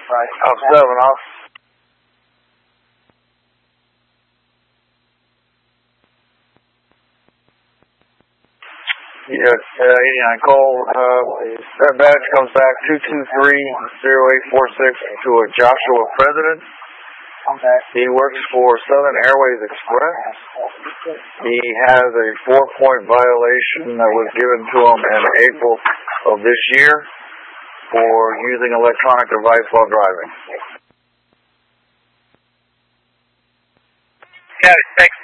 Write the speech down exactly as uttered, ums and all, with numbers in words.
Off seven, off. Yeah, uh, eighty-nine call. Uh, that badge comes back two two three zero eight four six to a Joshua President. He works for Southern Airways Express. He has a four-point violation that was given to him in April of this year for using electronic device while driving. Got it. Thanks.